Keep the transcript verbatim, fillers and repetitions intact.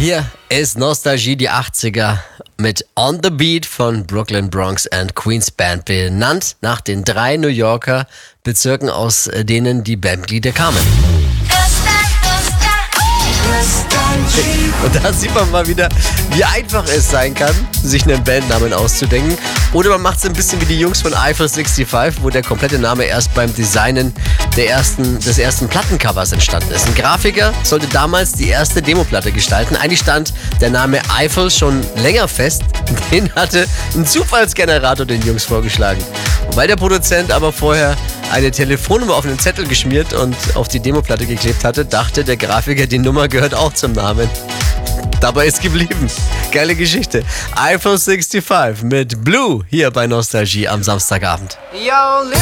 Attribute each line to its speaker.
Speaker 1: Hier ist Nostalgie, die achtziger mit On the Beat von Brooklyn Bronx and Queens Band, benannt nach den drei New Yorker Bezirken, aus denen die Bandmitglieder kamen. Und da sieht man mal wieder, wie einfach es sein kann, sich einen Bandnamen auszudenken. Oder man macht es ein bisschen wie die Jungs von Eiffel sechsundsiebzig, wo der komplette Name erst beim Designen der ersten, des ersten Plattencovers entstanden ist. Ein Grafiker sollte damals die erste Demoplatte gestalten. Eigentlich stand der Name Eiffel schon länger fest. Den hatte ein Zufallsgenerator den Jungs vorgeschlagen. Und weil der Produzent aber vorher eine Telefonnummer auf einen Zettel geschmiert und auf die Demoplatte geklebt hatte, dachte der Grafiker, die Nummer gehört auch zum Namen. Dabei ist geblieben. Geile Geschichte. Eiffel sechsundsiebzig mit Blue hier bei Nostalgie am Samstagabend.
Speaker 2: Yo,